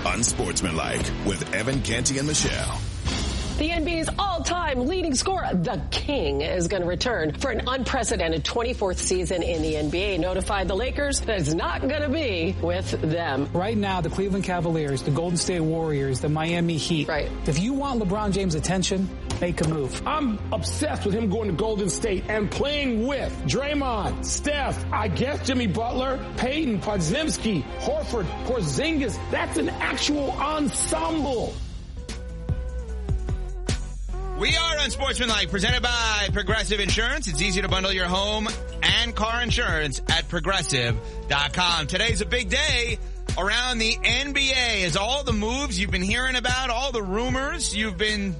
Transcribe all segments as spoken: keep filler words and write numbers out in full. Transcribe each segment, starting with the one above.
Unsportsmanlike with Evan Canty and Michelle. The N B A's all-time leading scorer, the King, is going to return for an unprecedented twenty-fourth season in the N B A. Notified the Lakers that it's not going to be with them. Right now, the Cleveland Cavaliers, the Golden State Warriors, the Miami Heat. Right. If you want LeBron James' attention, make a move. I'm obsessed with him going to Golden State and playing with Draymond, Steph, I guess Jimmy Butler, Peyton, Podziemski, Horford, Porzingis. That's an actual ensemble. We are Unsportsmanlike, presented by Progressive Insurance. It's easy to bundle your home and car insurance at Progressive dot com. Today's a big day around the N B A as all the moves you've been hearing about, all the rumors you've been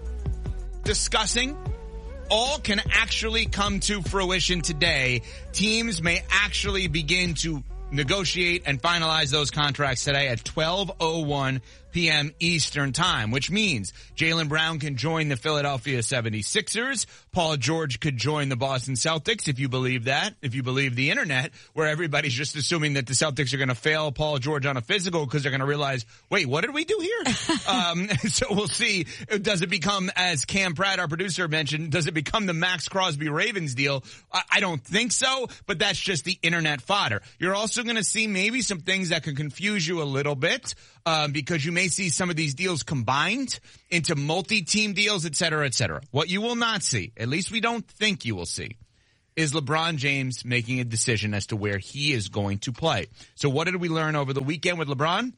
discussing, all can actually come to fruition today. Teams may actually begin to negotiate and finalize those contracts today at twelve oh one p.m. Eastern Time, which means Jaylen Brown can join the Philadelphia seventy-sixers. Paul George could join the Boston Celtics, if you believe that, if you believe the internet, where everybody's just assuming that the Celtics are going to fail Paul George on a physical because they're going to realize, wait, what did we do here? um, so we'll see. Does it become, as Cam Pratt, our producer, mentioned, does it become the Max Crosby Ravens deal? I, I don't think so, but that's just the internet fodder. You're also going to see maybe some things that can confuse you a little bit. Um, because you may see some of these deals combined into multi-team deals, et cetera, et cetera. What you will not see, at least we don't think you will see, is LeBron James making a decision as to where he is going to play. So what did we learn over the weekend with LeBron?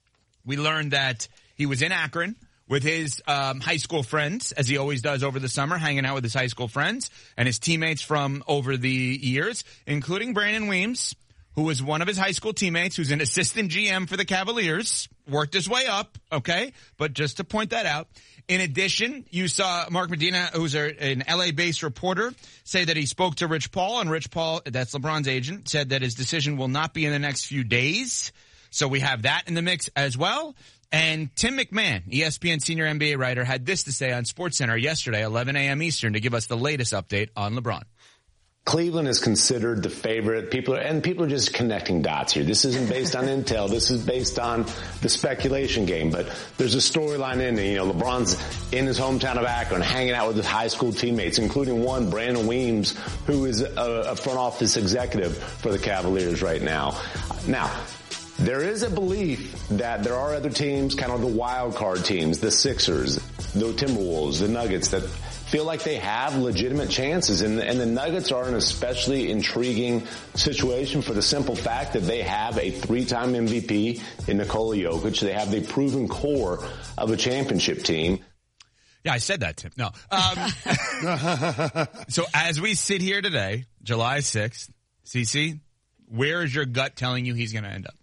We learned that he was in Akron with his um, high school friends, as he always does over the summer, hanging out with his high school friends and his teammates from over the years, including Brandon Weems, who was one of his high school teammates, who's an assistant G M for the Cavaliers, worked his way up, okay? But just to point that out. In addition, you saw Mark Medina, who's a, an L A-based reporter, say that he spoke to Rich Paul, and Rich Paul, that's LeBron's agent, said that his decision will not be in the next few days. So we have that in the mix as well. And Tim McMahon, E S P N senior N B A writer, had this to say on SportsCenter yesterday, eleven a.m. Eastern, to give us the latest update on LeBron. Cleveland is considered the favorite. People are, and people are just connecting dots here. This isn't based on intel. This is based on the speculation game. But there's a storyline in it. You know, LeBron's in his hometown of Akron, hanging out with his high school teammates, including one, Brandon Weems, who is a, a front office executive for the Cavaliers right now. Now, there is a belief that there are other teams, kind of the wild card teams, the Sixers, the Timberwolves, the Nuggets, that feel like they have legitimate chances. And, and the Nuggets are an especially intriguing situation for the simple fact that they have a three-time M V P in Nikola Jokic. They have the proven core of a championship team. Yeah, I said that, Tim. No. Um, so as we sit here today, July sixth, CeCe, where is your gut telling you he's going to end up?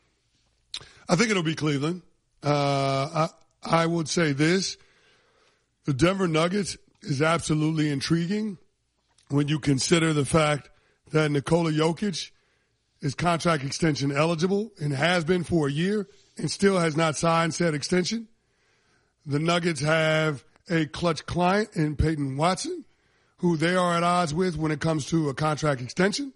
I think it'll be Cleveland. Uh, I, I would say this. The Denver Nuggets is absolutely intriguing when you consider the fact that Nikola Jokic is contract extension eligible and has been for a year and still has not signed said extension. The Nuggets have a clutch client in Peyton Watson, who they are at odds with when it comes to a contract extension.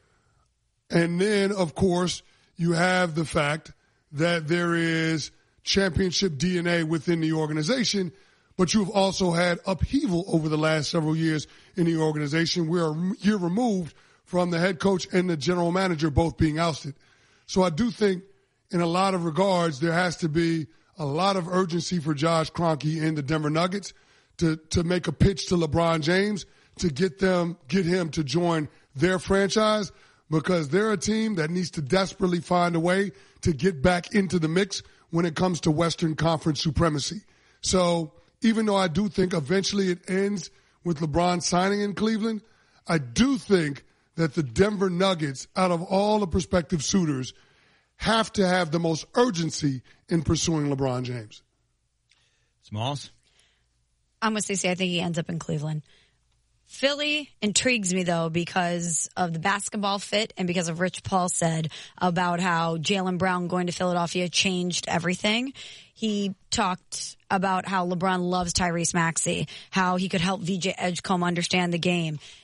And then, of course, you have the fact that there is championship D N A within the organization, but you've also had upheaval over the last several years in the organization. We're a year removed from the head coach and the general manager both being ousted. So I do think in a lot of regards there has to be a lot of urgency for Josh Kroenke and the Denver Nuggets to, to make a pitch to LeBron James to get them, get him to join their franchise, because they're a team that needs to desperately find a way to get back into the mix when it comes to Western Conference supremacy. So even though I do think eventually it ends with LeBron signing in Cleveland, I do think that the Denver Nuggets, out of all the prospective suitors, have to have the most urgency in pursuing LeBron James. Smalls? I'm with Stacey. I think he ends up in Cleveland. Philly intrigues me, though, because of the basketball fit and because of Rich Paul said about how Jaylen Brown going to Philadelphia changed everything. He talked about how LeBron loves Tyrese Maxey, how he could help V J Edgecombe understand the game.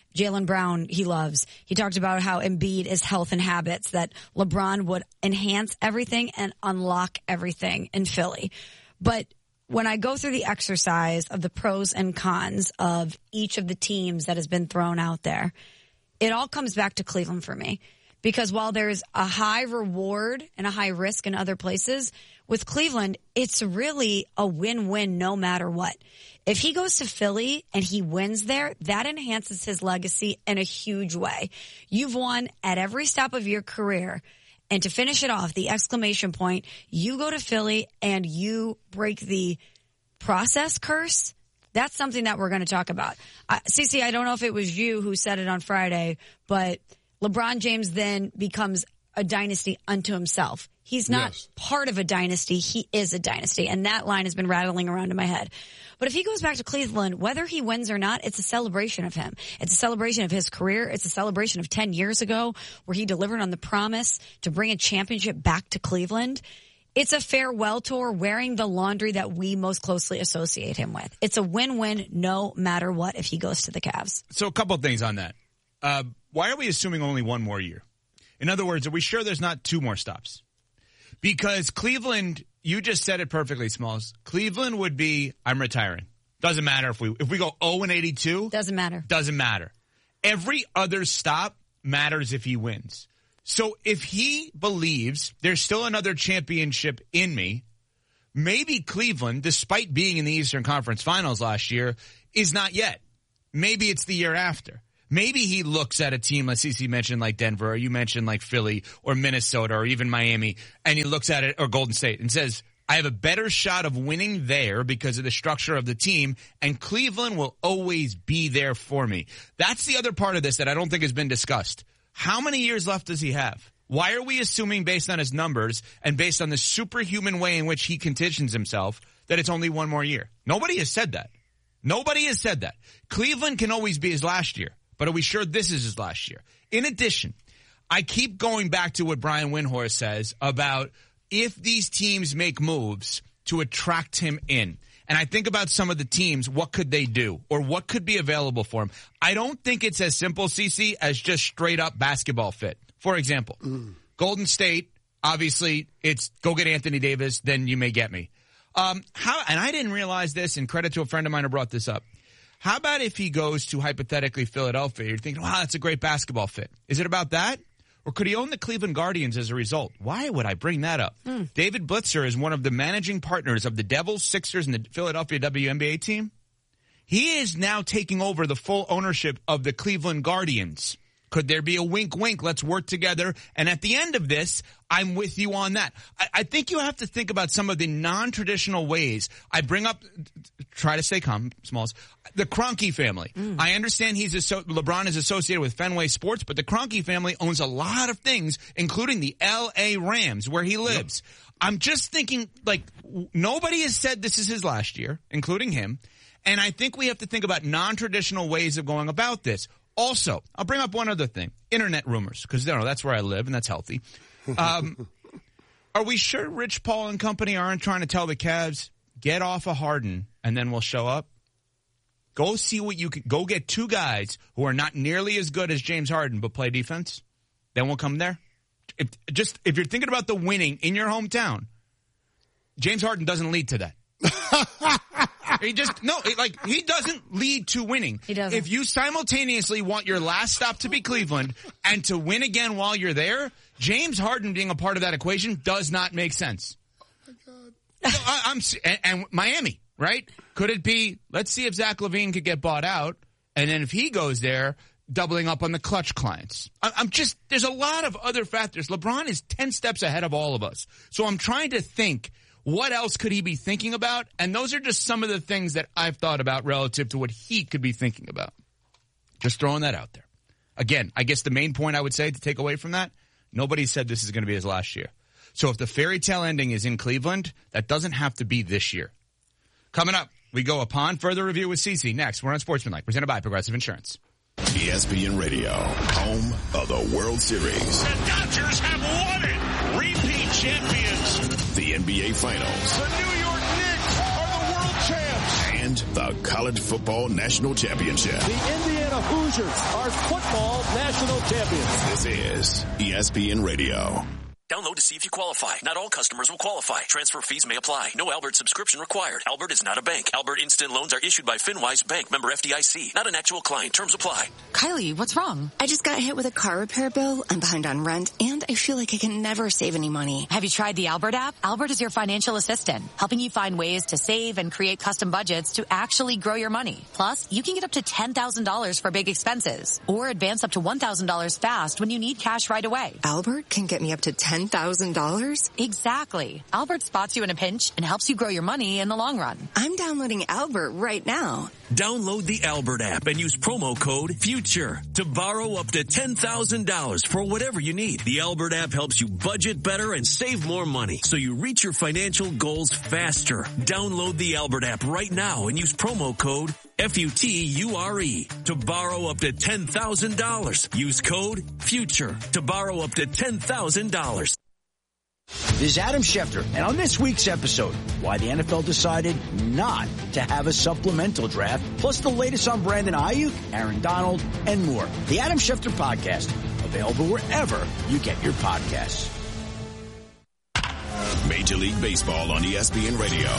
Jaylen Brown he loves. He talked about how Embiid is health and habits, that LeBron would enhance everything and unlock everything in Philly. But when I go through the exercise of the pros and cons of each of the teams that has been thrown out there, it all comes back to Cleveland for me. Because while there's a high reward and a high risk in other places, with Cleveland, it's really a win-win no matter what. If he goes to Philly and he wins there, that enhances his legacy in a huge way. You've won at every step of your career. And to finish it off, the exclamation point, you go to Philly and you break the process curse. That's something that we're going to talk about. Uh, Cece, I don't know if it was you who said it on Friday, but LeBron James then becomes a dynasty unto himself. He's not yes. part of a dynasty. He is a dynasty. And that line has been rattling around in my head. But if he goes back to Cleveland, whether he wins or not, it's a celebration of him. It's a celebration of his career. It's a celebration of ten years ago where he delivered on the promise to bring a championship back to Cleveland. It's a farewell tour wearing the laundry that we most closely associate him with. It's a win-win no matter what if he goes to the Cavs. So a couple of things on that. Uh, why are we assuming only one more year? In other words, are we sure there's not two more stops? Because Cleveland, you just said it perfectly, Smalls. Cleveland would be, I'm retiring. Doesn't matter if we if we go oh and eighty-two. Doesn't matter. Doesn't matter. Every other stop matters if he wins. So if he believes there's still another championship in me, maybe Cleveland, despite being in the Eastern Conference Finals last year, is not yet. Maybe it's the year after. Maybe he looks at a team, like C C mentioned, like Denver, or you mentioned like Philly or Minnesota or even Miami, and he looks at it, or Golden State, and says, I have a better shot of winning there because of the structure of the team, and Cleveland will always be there for me. That's the other part of this that I don't think has been discussed. How many years left does he have? Why are we assuming, based on his numbers and based on the superhuman way in which he conditions himself, that it's only one more year? Nobody has said that. Nobody has said that. Cleveland can always be his last year. But are we sure this is his last year? In addition, I keep going back to what Brian Windhorst says about if these teams make moves to attract him in. And I think about some of the teams, what could they do? Or what could be available for him? I don't think it's as simple, Cece, as just straight up basketball fit. For example, mm. Golden State, obviously, it's go get Anthony Davis, then you may get me. Um, how? And I didn't realize this, and credit to a friend of mine who brought this up. How about if he goes to, hypothetically, Philadelphia? You're thinking, wow, that's a great basketball fit. Is it about that? Or could he own the Cleveland Guardians as a result? Why would I bring that up? Mm. David Blitzer is one of the managing partners of the Devils, Sixers, and the Philadelphia W N B A team. He is now taking over the full ownership of the Cleveland Guardians. Could there be a wink, wink, let's work together? And at the end of this, I'm with you on that. I, I think you have to think about some of the non-traditional ways. I bring up, try to stay calm, Smalls, the Kroenke family. Mm. I understand he's a, LeBron is associated with Fenway Sports, but the Kroenke family owns a lot of things, including the L A Rams, where he lives. Yep. I'm just thinking, like, nobody has said this is his last year, including him. And I think we have to think about non-traditional ways of going about this. Also, I'll bring up one other thing. Internet rumors, because you know, that's where I live, and that's healthy. Um, are we sure Rich Paul and company aren't trying to tell the Cavs, get off of Harden, and then we'll show up? Go see what you can. Go get two guys who are not nearly as good as James Harden, but play defense. Then we'll come there. If, just if you're thinking about the winning in your hometown, James Harden doesn't lead to that. He just, no, it, like, he doesn't lead to winning. He doesn't. If you simultaneously want your last stop to be Cleveland and to win again while you're there, James Harden being a part of that equation does not make sense. Oh, my God. So I, I'm, and, and Miami, right? Could it be, let's see if Zach LaVine could get bought out, and then if he goes there, doubling up on the clutch clients. I, I'm just, there's a lot of other factors. LeBron is ten steps ahead of all of us. So I'm trying to think, what else could he be thinking about? And those are just some of the things that I've thought about relative to what he could be thinking about. Just throwing that out there. Again, I guess the main point I would say to take away from that, nobody said this is going to be his last year. So if the fairy tale ending is in Cleveland, that doesn't have to be this year. Coming up, we go upon further review with Cece. Next, we're on Sportsmanlike, presented by Progressive Insurance. E S P N Radio, home of the World Series. The Dodgers have won it. Repeat champions. The N B A Finals. The New York Knicks are the world champs. and the College Football National Championship. The Indiana Hoosiers are football national champions. This is E S P N Radio. Download to see if you qualify. Not all customers will qualify. Transfer fees may apply. No Albert subscription required. Albert is not a bank. Albert Instant Loans are issued by FinWise Bank, member F D I C. Not an actual client. Terms apply. Kylie, what's wrong? I just got hit with a car repair bill. I'm behind on rent, and I feel like I can never save any money. Have you tried the Albert app? Albert is your financial assistant, helping you find ways to save and create custom budgets to actually grow your money. Plus, you can get up to ten thousand dollars for big expenses, or advance up to one thousand dollars fast when you need cash right away. Albert can get me up to ten thousand dollars? Exactly. Albert spots you in a pinch and helps you grow your money in the long run. I'm downloading Albert right now. Download the Albert app and use promo code FUTURE to borrow up to ten thousand dollars for whatever you need. The Albert app helps you budget better and save more money so you reach your financial goals faster. Download the Albert app right now and use promo code F U T U R E to borrow up to ten thousand dollars. Use code FUTURE to borrow up to ten thousand dollars. This is Adam Schefter, and on this week's episode, why the N F L decided not to have a supplemental draft, plus the latest on Brandon Ayuk, Aaron Donald, and more. The Adam Schefter Podcast, available wherever you get your podcasts. Major League Baseball on E S P N Radio.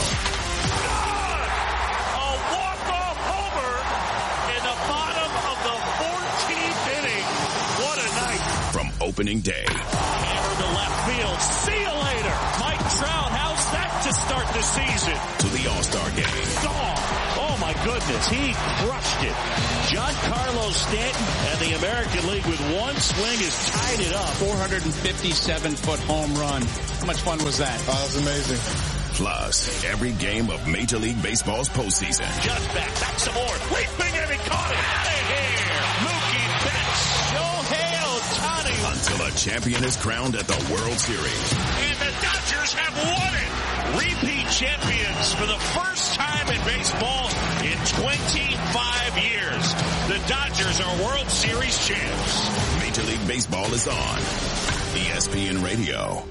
A walk-off homer in the bottom of the fourteenth inning. What a night. From opening day. Hammer to left field. See you later. Mike Trout, how's that to start the season? To the All-Star game. Gone. Oh, my goodness. He crushed it. Giancarlo Stanton and the American League with one swing has tied it up. four hundred fifty-seven foot home run. How much fun was that? Oh, that was amazing. Plus, every game of Major League Baseball's postseason. Just back, back some more. Leaping and he caught it. Out of here. Mookie Betts. Shohei Ohtani. Until a champion is crowned at the World Series. And the Dodgers have won it. Repeat champions for the first time in baseball in twenty-five years. The Dodgers are World Series champs. Major League Baseball is on E S P N Radio.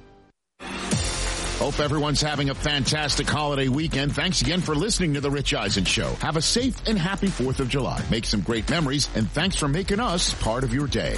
Hope everyone's having a fantastic holiday weekend. Thanks again for listening to The Rich Eisen Show. Have a safe and happy fourth of July. Make some great memories, and thanks for making us part of your day.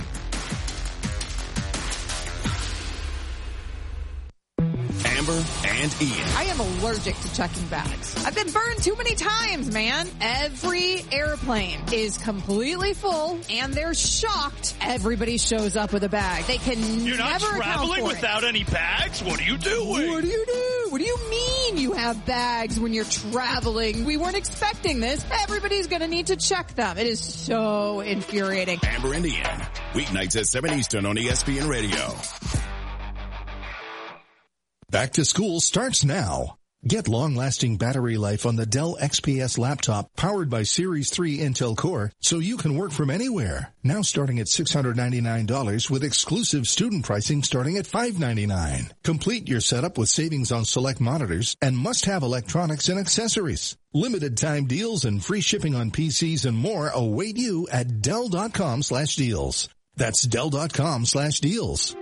Amber and Ian. I am allergic to checking bags. I've been burned too many times, man. Every airplane is completely full, and they're shocked everybody shows up with a bag. They can You're not never traveling without it. any bags? What are you doing? What do you do? What do you mean you have bags when you're traveling? We weren't expecting this. Everybody's going to need to check them. It is so infuriating. Amber and Ian. Weeknights at seven Eastern on E S P N Radio. Back to school starts now. Get long-lasting battery life on the Dell X P S laptop powered by Series three Intel Core so you can work from anywhere. Now starting at six hundred ninety-nine dollars with exclusive student pricing starting at five hundred ninety-nine dollars. Complete your setup with savings on select monitors and must-have electronics and accessories. Limited time deals and free shipping on P Cs and more await you at Dell.com slash deals. That's Dell.com slash deals.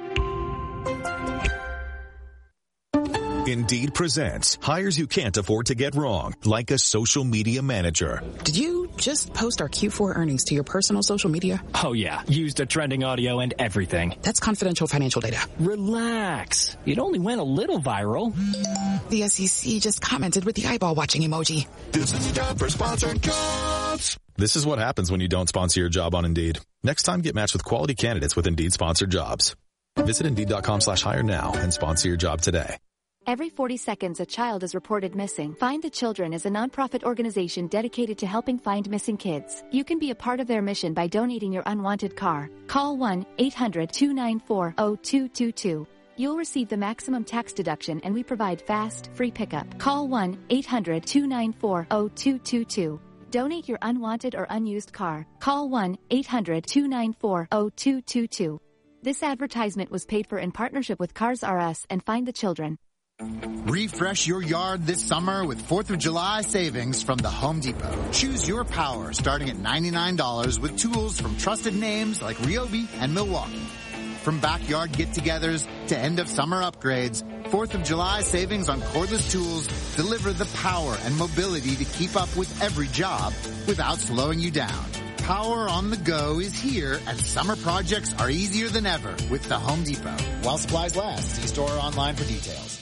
Indeed presents hires you can't afford to get wrong, like a social media manager. Did you just post our Q four earnings to your personal social media? Oh yeah, used the trending audio and everything. That's confidential financial data. Relax. It only went a little viral. The S E C just commented with the eyeball watching emoji. This is a job for sponsored jobs. This is what happens when you don't sponsor your job on Indeed. Next time, get matched with quality candidates with Indeed sponsored jobs. Visit Indeed.com slash hire now and sponsor your job today. Every forty seconds, a child is reported missing. Find the Children is a nonprofit organization dedicated to helping find missing kids. You can be a part of their mission by donating your unwanted car. Call one eight hundred two nine four zero two two two. You'll receive the maximum tax deduction, and we provide fast, free pickup. Call one eight hundred two nine four zero two two two. Donate your unwanted or unused car. Call one eight hundred two nine four zero two two two. This advertisement was paid for in partnership with Cars R Us and Find the Children. Refresh your yard this summer with fourth of July savings from the Home Depot. Choose your power starting at ninety-nine dollars with tools from trusted names like Ryobi and Milwaukee. From backyard get-togethers to end-of-summer upgrades, fourth of July savings on cordless tools deliver the power and mobility to keep up with every job without slowing you down. Power on the go is here, and summer projects are easier than ever with the Home Depot. While supplies last, see store or online for details.